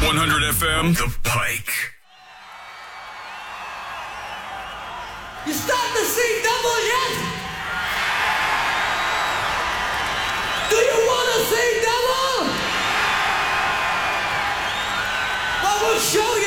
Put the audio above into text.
100 FM, The Pike. You starting to see double yet? Do you want to see double? I will show you.